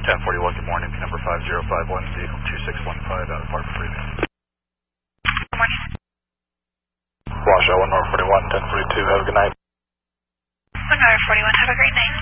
1041, good morning. Number 5051, vehicle 2615 out of Apartment Freeway. Good morning. Wash 1 North 41, 1042, have a good night. 1 North 41, have a great night.